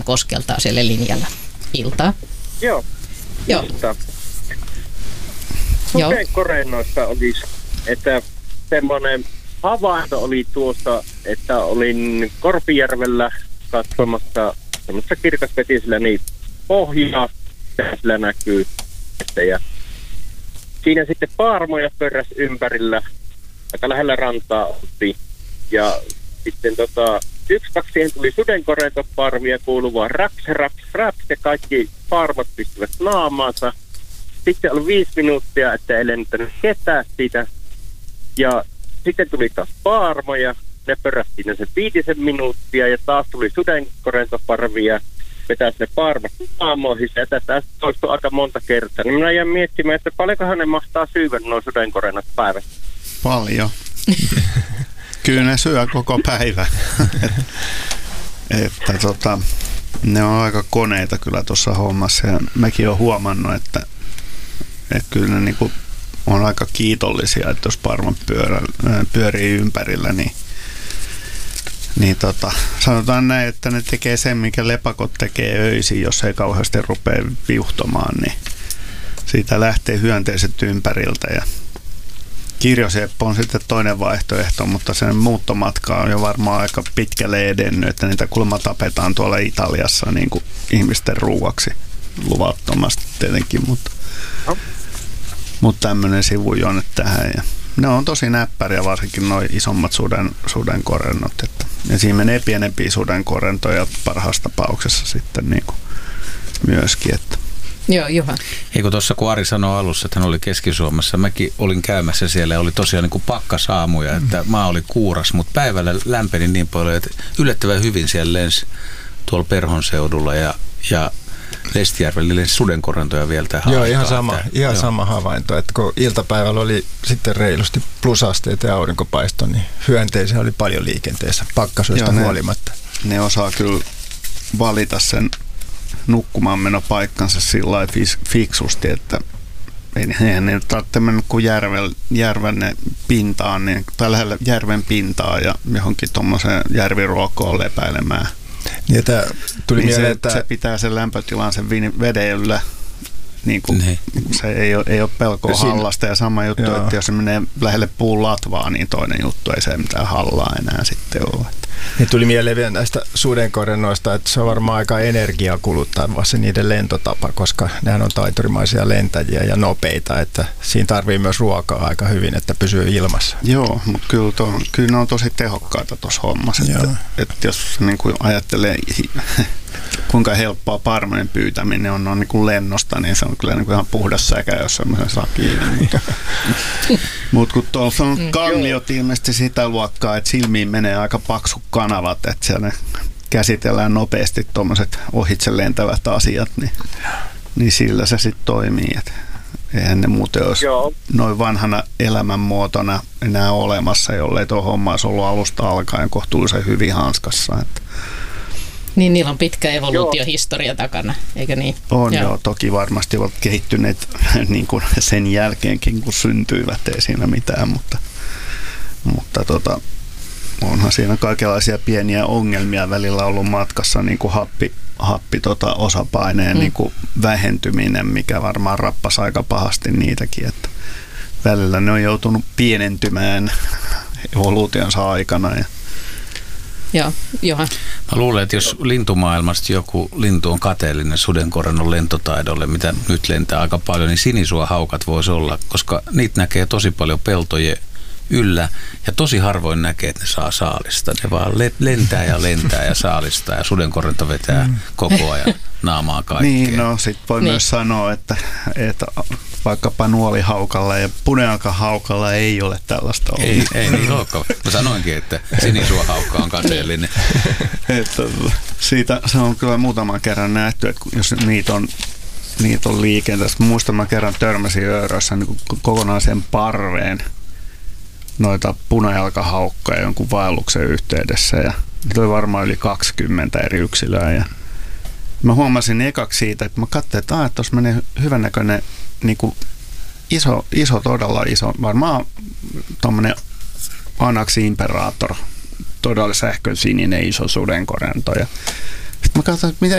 Koskelta siellä linjalla. Iltaa. Joo. Joo. Sudenkorennoista olisi, että semmoinen havainto oli tuossa, että olin Korpijärvellä katsomassa semmoisessa kirkasvetisellä niin pohjaa, sillä näkyy. Ja siinä sitten paarmoja pörräsi ympärillä, aika lähellä rantaa oltiin. Ja sitten yksi-kaksi siihen tuli sudenkorentoparvia kuuluvaa raps, ja kaikki paarmot pistivät naamaansa. Sitten oli 5 minuuttia, että ei lentänyt ketään siitä. Ja sitten tuli taas paarmoja, ne pörräsi siinä sen 5 minuuttia ja taas tuli sudenkorentoparvia. Vetäisi ne paarmat naamoihin ja tätä toistui aika monta kertaa. Niin minä jäin miettimään, että paljonkohan ne mahtaa syödä nuo sudenkorennat päivässä. Paljon. Kyllä ne syö koko päivä. Ne on aika koneita kyllä tuossa hommassa ja mäkin olen huomannut, että kyllä ne niinku on aika kiitollisia, että jos parmat pyörii ympärillä, niin sanotaan näin, että ne tekee sen, mikä lepakot tekee öisin, jos ei kauheasti rupea viuhtomaan, niin siitä lähtee hyönteiset ympäriltä ja kirjoseppo on sitten toinen vaihtoehto, mutta sen muuttomatka on jo varmaan aika pitkälle edennyt, että niitä kuulemma tapetaan tuolla Italiassa niin kuin ihmisten ruuaksi luvattomasti tietenkin, mutta tämmöinen sivujuone tähän. Ja ne on tosi näppäriä, varsinkin nuo isommat sudenkorennot. Ja siinä menee pienempiä sudenkorentoja parhaassa tapauksessa sitten niin kuin myöskin. Että. Joo, Juha. Eikö tuossa kun Ari sanoi alussa, että hän oli Keski-Suomessa, mäkin olin käymässä siellä ja oli tosiaan niin kuin pakkasaamuja, että maa oli kuuras, mutta päivällä lämpeni niin paljon, että yllättävän hyvin siellä lensi tuolla Perhon seudulla ja Lestijärvellä lensi sudenkorentoja vielä tähän. Joo, ihan sama havainto, että kun iltapäivällä oli sitten reilusti plusasteita ja aurinkopaisto, niin hyönteisiä oli paljon liikenteessä pakkasuista huolimatta. Ne osaa kyllä valita sen nukkumaan menopaikkansa sillä lailla fiksusti, että eihän ne tarvitse mennä kuin järven pintaan, niin, tai lähellä järven pintaa ja johonkin tuommoiseen järviruokoon lepäilemään. Niin, tuli niin mieleen, että se pitää sen lämpötilan sen veden yllä, niin kuin, se ei ole pelkoa hallasta ja sama juttu, että jos se menee lähelle puun latvaa, niin toinen juttu, ei se mitään hallaa enää sitten ole. Niin tuli mieleen vielä näistä sudenkorennoista, että se on varmaan aika energiaa kuluttava se niiden lentotapa, koska nehän on taiturimaisia lentäjiä ja nopeita, että siinä tarvii myös ruokaa aika hyvin, että pysyy ilmassa. Joo, mutta kyllä ne on tosi tehokkaita tuossa hommassa, että jos niin kuin ajattelee kuinka helppoa parmojen pyytäminen on niin kuin lennosta, niin se on kyllä niin kuin ihan puhdas säkä, jos semmoisen saa kiinni. Mutta kun tuossa on kanniot ilmeisesti sitä luokkaa, että silmiin menee aika paksu kanavat, että siellä käsitellään nopeasti tuommoiset ohitse lentävät asiat, niin sillä se sitten toimii. Et eihän ne muuten olisi noin vanhana elämänmuotona enää olemassa, jollei tuo homma olisi ollut alusta alkaen kohtuullisen hyvin hanskassa. Että. Niin, niillä on pitkä evoluutiohistoria takana, eikö niin? On joo, toki varmasti ovat kehittyneet niin kuin sen jälkeenkin, kun syntyivät, ei siinä mitään, mutta onhan siinä kaikenlaisia pieniä ongelmia välillä ollut matkassa, niin kuin happi osapaineen niin kuin vähentyminen, mikä varmaan rappasi aika pahasti niitäkin, että välillä ne on joutunut pienentymään evoluutionsa aikana. Joo, Johan. Mä luulen, että jos lintumaailmasta joku lintu on kateellinen sudenkorennon lentotaidolle, mitä nyt lentää aika paljon, niin sinisuohaukat voisi olla, koska niitä näkee tosi paljon peltojen yllä ja tosi harvoin näkee, että ne saa saalista. Ne vaan lentää ja saalistaa ja sudenkorento vetää koko ajan naamaa kaikkea. Niin, no sit voi myös sanoa, että vaikkapa nuolihaukalla ja punejalkahaukalla ei ole tällaista ollut. Ei niin olekaan. Mä sanoinkin, että sinisuohaukka on kateellinen. Siitä se on kyllä muutaman kerran nähty, että jos niitä on liikenteessä. Muistan, mä kerran törmäsin Öörössä niin kokonaisen parveen noita punajalkahaukkoja jonkun vaelluksen yhteydessä ja niitä oli varmaan yli 20 eri yksilöä ja mä huomasin ekaksi siitä, että mä katsoin, että tuossa menee hyvännäköinen niin kuin iso, todella iso, varmaan tommonen Anax imperator, todella sähkön sininen iso sudenkorento ja sitten mä katsoin, että mitä